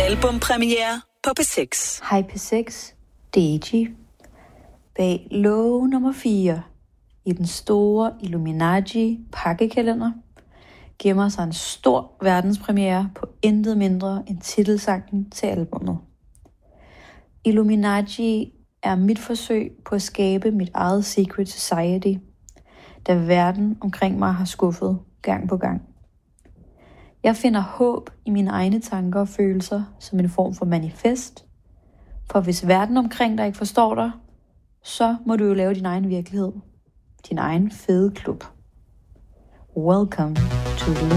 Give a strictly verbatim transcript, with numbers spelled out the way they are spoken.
Albumpremiere på P seks. Hej P seks, Deji. Bag låge nummer fire i den store Illuminati pakkekalender gemmer sig en stor verdenspremiere på intet mindre end titelsangen til albummet. Illuminati er mit forsøg på at skabe mit eget secret society, da verden omkring mig har skuffet gang på gang. Jeg finder håb i mine egne tanker og følelser som en form for manifest, for hvis verden omkring dig ikke forstår dig, så må du jo lave din egen virkelighed, din egen fede klub. Welcome to the